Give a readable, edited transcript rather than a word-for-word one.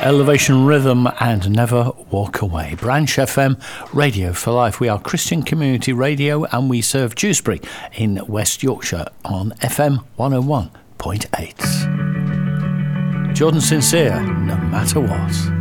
Elevation Rhythm and Never Walk Away. Branch FM, Radio for Life. We are Christian Community Radio and we serve Dewsbury in West Yorkshire on FM 101.8. Jordan Sincere, No Matter What.